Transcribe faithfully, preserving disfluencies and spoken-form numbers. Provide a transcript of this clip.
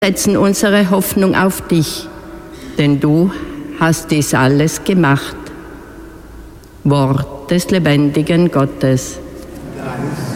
setzen unsere Hoffnung auf dich, denn du hast dies alles gemacht. Wort des lebendigen Gottes. Dank